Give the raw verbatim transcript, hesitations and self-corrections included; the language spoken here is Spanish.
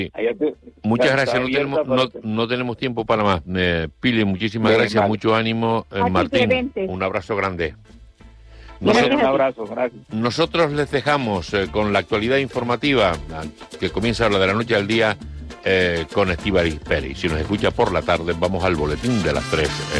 Muchas gracias, no tenemos, no, no tenemos tiempo para más. Eh, Pili, muchísimas Bien, gracias, vale. mucho ánimo. Eh, Martín, un abrazo grande. Nosotros, un abrazo, gracias. Nosotros les dejamos eh, con la actualidad informativa que comienza a la de la noche al día eh, con Estíbaliz Pérez. Si nos escucha por la tarde, vamos al boletín de las tres. Eh,